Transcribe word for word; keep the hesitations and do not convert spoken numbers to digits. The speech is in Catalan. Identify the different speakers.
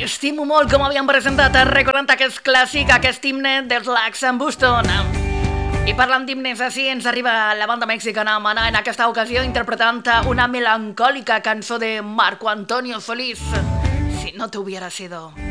Speaker 1: Estimo molt com havíem presentat recordant aquest clàssic, aquest himne dels Lacs en Boston. I parlant d'himnes així, ens arriba la banda mexicana Maná, en aquesta ocasió interpretant una melancòlica cançó de Marco Antonio Solís, Si no te hubiera sido.